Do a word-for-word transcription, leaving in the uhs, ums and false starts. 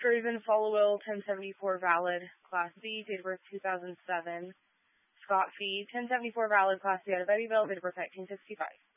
Craven Followill, ten seventy-four valid, Class B, date of birth two thousand seven. Scott Fee, ten seventy-four valid, Class B out of Eddyville, date of birth nineteen sixty-five.